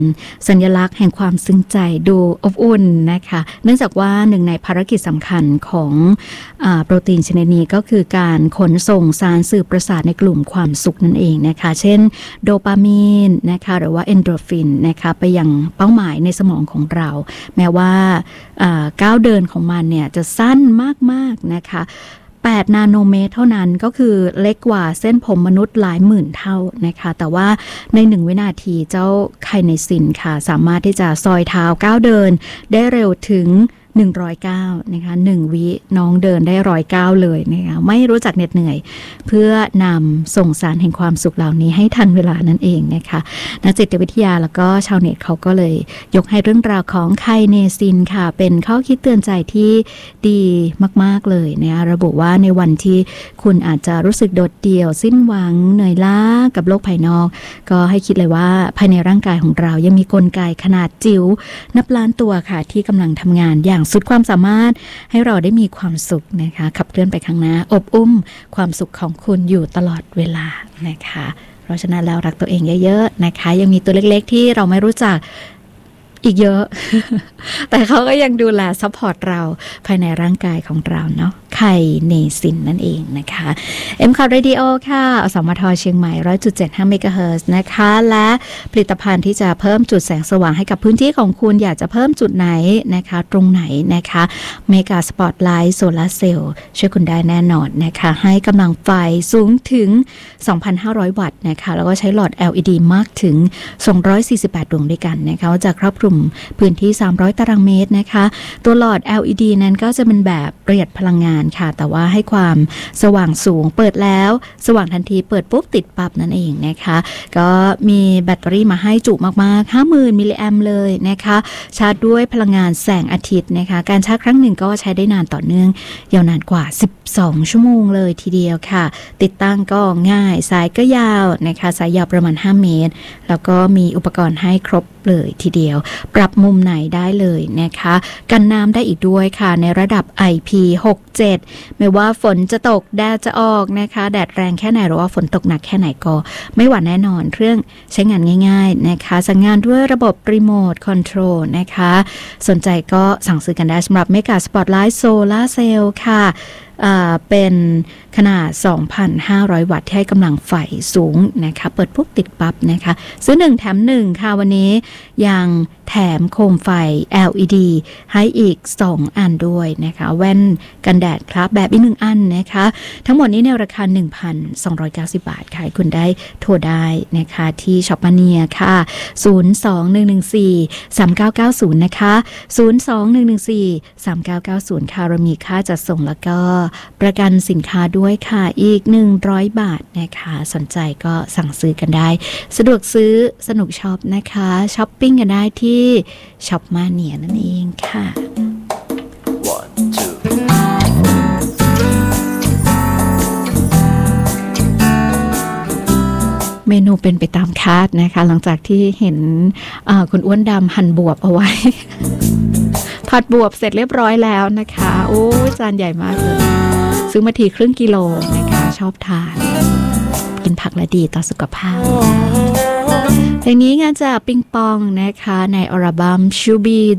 สัญลักษณ์แห่งความซึ้งใจดูอบอุ่นนะคะเนื่องจากว่าหนึ่งในภารกิจสำคัญของโปรตีนชนิดนี้ก็คือการขนส่งสารสื่อประสาทในกลุ่มความสุขนั่นเองนะคะเช่นโดปามีนนะคะหรือว่าเอนโดรฟินนะคะไปยังเป้าหมายในสมองของเราแม้ว่าก้าวเดินของมันเนี่ยจะสั้นมากๆนะคะ8 นาโนเมตรเท่านั้นก็คือเล็กกว่าเส้นผมมนุษย์หลายหมื่นเท่านะคะแต่ว่าใน1วินาทีเจ้าไคเนซินค่ะสามารถที่จะซอยเท้าก้าวเดินได้เร็วถึง109นะคะ1วิน้องเดินได้109เลยนะคะไม่รู้จักเหน็ดเหนื่อยเพื่อนำส่งสารแห่งความสุขเหล่านี้ให้ทันเวลานั่นเองนะคะนักจิตวิทยาแล้วก็ชาวเน็ตเขาก็เลยยกให้เรื่องราวของไคเนซินค่ะเป็นข้อคิดเตือนใจที่ดีมากๆเลยนะคะระบุว่าในวันที่คุณอาจจะรู้สึกโดดเดี่ยวสิ้นหวังเหนื่อยล้ากับโลกภายนอกก็ให้คิดเลยว่าภายในร่างกายของเรายังมีกลไกขนาดจิ๋วนับล้านตัวค่ะที่กำลังทำงานอย่างสุดความสามารถให้เราได้มีความสุขนะคะขับเคลื่อนไปข้างหน้าอบอุ้มความสุขของคุณอยู่ตลอดเวลานะคะเพราะฉะนั้นแล้วรักตัวเองเยอะๆนะคะยังมีตัวเล็กๆที่เราไม่รู้จักอีกเยอะ แต่เขาก็ยังดูแลซัพพอร์ตเราภายในร่างกายของเราเนาะไคเนซินนั่นเองนะคะ M-Card Radio ค่ะอสมทเชียงใหม่ 100.75 เมกะเฮิรตซ์นะคะและผลิตภัณฑ์ที่จะเพิ่มจุดแสงสว่างให้กับพื้นที่ของคุณอยากจะเพิ่มจุดไหนนะคะตรงไหนนะคะเมกาสปอตไลท์โซลาร์เซลล์ช่วยคุณได้แน่นอนนะคะให้กำลังไฟสูงถึง 2,500 วัตต์นะคะแล้วก็ใช้หลอด LED มากถึง248 ดวงด้วยกันนะคะจะครอบคลุมพื้นที่300 ตารางเมตรนะคะตัวหลอด LED นั้นก็จะเป็นแบบประหยัดพลังงานค่ะแต่ว่าให้ความสว่างสูงเปิดแล้วสว่างทันทีเปิดปุ๊บติดปั๊บนั่นเองนะคะก็มีแบตเตอรี่มาให้จุมากๆ 50,000 มิลลิแอมป์เลยนะคะชาร์จด้วยพลังงานแสงอาทิตย์นะคะการชาร์จครั้งหนึ่งก็ใช้ได้นานต่อเนื่องยาวนานกว่า12 ชั่วโมงเลยทีเดียวค่ะติดตั้งก็ง่ายสายก็ยาวนะคะสายยาวประมาณ5 เมตรแล้วก็มีอุปกรณ์ให้ครบเลยทีเดียวปรับมุมไหนได้เลยนะคะกันน้ำได้อีกด้วยค่ะในระดับ IP67 ไม่ว่าฝนจะตกแดดจะออกนะคะแดดแรงแค่ไหนหรือว่าฝนตกหนักแค่ไหนก็ไม่หวั่นแน่นอนเครื่องใช้งานง่ายๆนะคะสั่งงานด้วยระบบรีโมทคอนโทรลนะคะสนใจก็สั่งซื้อกันได้สำหรับเมกาสปอตไลท์โซลาร์เซลล์ค่ะเป็นขนาด 2,500 วัตต์ที่ให้กำลังไฟสูงนะคะเปิดปุ๊บติดปั๊บนะคะซื้อ1แถม1ค่ะวันนี้ยังแถมโคมไฟ LED ให้อีก2อันด้วยนะคะแว่นกันแดดครับแบบอีก1อันนะคะทั้งหมดนี้ในราคา 1,290 บาทค่ะคุณได้โทรได้นะคะที่ช็อปมาเนียค่ะ021143990นะคะ021143990ค่ะเรามีค่าจัดส่งแล้วก็ประกันสินค้าด้วยค่ะอีก100 บาทนะคะสนใจก็สั่งซื้อกันได้สะดวกซื้อสนุกช็อปนะคะช้อปปิ้งกันได้ที่ช็อปมาเนียนั่นเองค่ะเมนูเป็นไปตามคาดนะคะหลังจากที่เห็นคุณอ้วนดำหั่นบวบเอาไว้ ผัดบวบเสร็จเรียบร้อยแล้วนะคะโอ้จานใหญ่มากเลยซื้อมาทีครึ่งกิโลนะคะชอบทานกินผักและดีต่อสุขภาพเพลงนี้งานจากปิงปองนะคะในอัลบั้ม Should Be